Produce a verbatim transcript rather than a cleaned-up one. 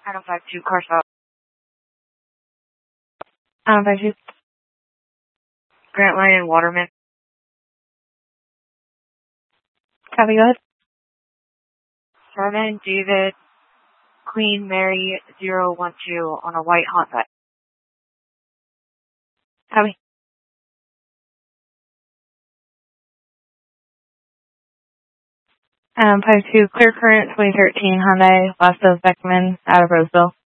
Adam five two, car stop. Adam five two. Grant Line and Waterman. Copy, go ahead. Seven, David, Queen Mary, zero one two on a white Honda. Copy. Um, five two, clear current, twenty thirteen Hyundai, west of Beckman, out of Roseville.